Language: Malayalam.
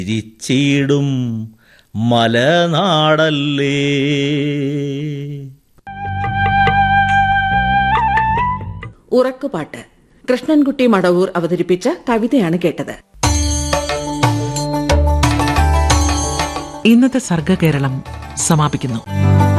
ചിരിച്ചിടും മലനാടല്ലേ. ഉറക്കുപാട്ട് കൃഷ്ണൻകുട്ടി മടവൂർ അവതരിപ്പിച്ച കവിതയാണ് കേട്ടത്. ഇന്നത്തെ സർഗകേരളം സമാപിക്കുന്നു.